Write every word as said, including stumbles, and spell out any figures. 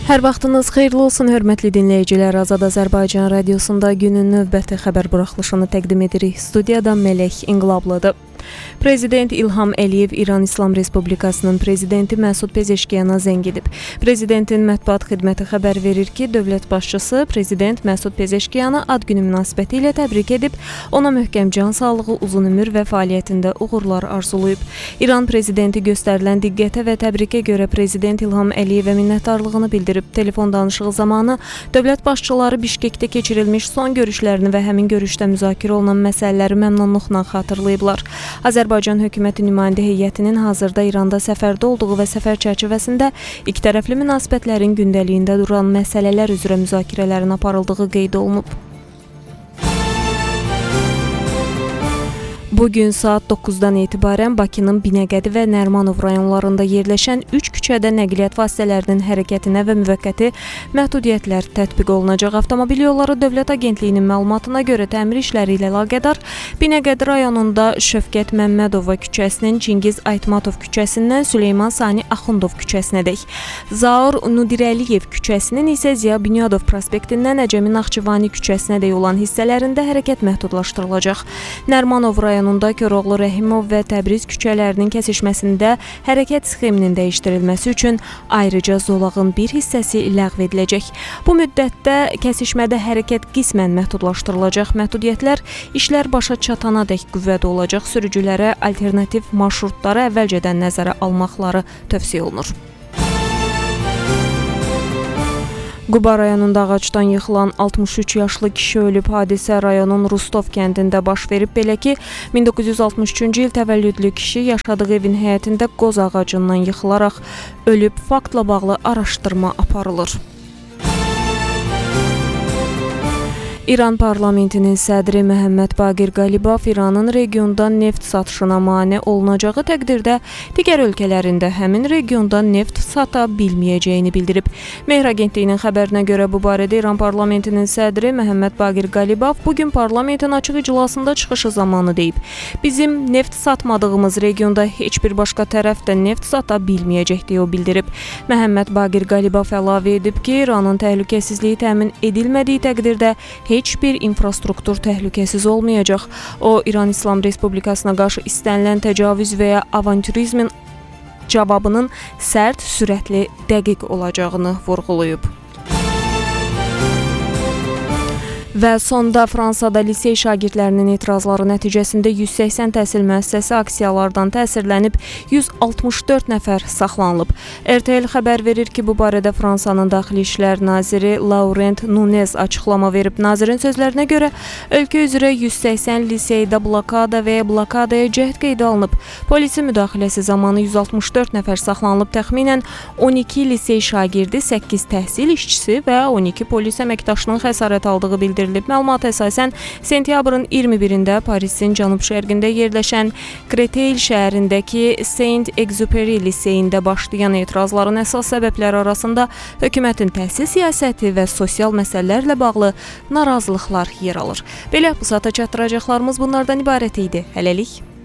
Hər vaxtınız xeyirli olsun, hörmətli dinləyicilər. Azad Azərbaycan radiosunda günün növbəti xəbər buraxılışını təqdim edirik. Studiyadan Mələk İnqilablıdır. Prezident İlham Əliyev İran İslam Respublikasının prezidenti Məsud Pezeşkiyana zəng edib. Prezidentin mətbuat xidməti xəbər verir ki, dövlət başçısı prezident Məsud Pezeşkiyanı ad günü münasibəti ilə təbrik edib, ona möhkəm can sağlığı, uzun ömür və fəaliyyətində uğurlar arzulayıb. İran prezidenti göstərilən diqqətə və təbrikə görə prezident İlham Əliyevə minnətdarlığını bildirib. Telefon danışığı zamanı dövlət başçıları Bişkekdə keçirilmiş son görüşlərini və həmin görüşdə müzakirə olunan məsələləri məmnunluqla xatırlayıblar. Azərbaycan hökuməti nümayəndə heyətinin hazırda İranda səfərdə olduğu və səfər çərçivəsində ikitərəfli münasibətlərin gündəliyində duran məsələlər üzrə müzakirələrin aparıldığı qeyd olunub. Bugün saat doqquzdan etibarən Bakının Binəqədi və Nərmanov rayonlarında yerləşən üç küçədə nəqliyyat vasitələrinin hərəkətinə və müvəqqəti məhdudiyyətlər tətbiq olunacaq. Avtomobil Yolları Dövlət Agentliyinin məlumatına görə təmir işləri ilə əlaqədar Binəqədi rayonunda Şövkət Məmmədova küçəsinin Çingiz Aytmatov küçəsindən Süleyman Sani Axundov küçəsinədək, Zaur Nudirəliyev küçəsinin isə Ziya Bünyadov prospektindən Əcəmi Naxçıvani küçəsinədək olan hissələrində hərəkət məhdudlaşdırılacaq. Nərmanov rayonu Koroğlu Rəhimov və Təbriz küçələrinin kəsişməsində hərəkət sxeminin dəyişdirilməsi üçün ayrıca zolağın bir hissəsi ləğv ediləcək. Bu müddətdə kəsişmədə hərəkət qismən məhdudlaşdırılacaq. Məhdudiyyətlər işlər başa çatanadək qüvvədə olacaq. Sürücülərə alternativ marşrutları əvvəlcədən nəzərə almaqları tövsiyə olunur. Quba rayonunda ağacdan yıxılan altmış üç yaşlı kişi ölüb. Hadisə rayonun Rustov kəndində baş verib. Belə ki, min doqquz yüz altmış üçüncü il təvəllüdlü kişi yaşadığı evin həyətində qoz ağacından yıxılaraq ölüb. Faktla bağlı araşdırma aparılır. İran parlamentinin sədri Məhəmməd Baqir Qalibov İranın regionda neft satışına mane olunacağı təqdirdə digər ölkələrində həmin regionda neft sata bilməyəcəyini bildirib. Mehr agentliyinin xəbərinə görə bu barədə İran parlamentinin sədri Məhəmməd Baqir Qalibov bugün parlamentin açıq iclasında çıxışı zamanı deyib. Bizim neft satmadığımız regionda heç bir başqa tərəf də neft sata bilməyəcək deyə o bildirib. Məhəmməd Baqir Qalibov əlavə edib ki, İranın təhlükəsizliyi təmin edilmədiyi təqdirdə heç Heç bir infrastruktur təhlükəsiz olmayacaq. O, İran İslam Respublikasına qarşı istənilən təcavüz və ya avanturizmin cavabının sərt, sürətli, dəqiq olacağını vurğulayıb. Və sonda Fransada lisey şagirdlərinin etirazları nəticəsində yüz səksən təhsil müəssisəsi aksiyalardan təsirlənib yüz altmış dörd nəfər saxlanılıb. R T L xəbər verir ki, bu barədə Fransanın Daxili İşlər naziri Laurent Nunez açıqlama verib. Nazirin sözlərinə görə ölkə üzrə yüz səksən liseydə blokada və ya blokadaya cəhd qeydə alınıb. Polisin müdaxiləsi zamanı yüz altmış dörd nəfər saxlanılıb. Təxminən on iki lisey şagirdi, səkkiz təhsil işçisi və on iki polis əməkdaşının xəsarət aldığı bildirilib. Məlumata əsasən sentyabrın iyirmi birində Parisin cənub-şərqində yerləşən Créteil şəhərindəki Saint-Exupéry liseyində başlayan etirazların əsas səbəbləri arasında hökumətin təhsil siyasəti və sosial məsələlərlə bağlı narazılıqlar yer alır. Belə bu saata çatdıracaqlarımız bunlardan ibarət idi. Hələlik.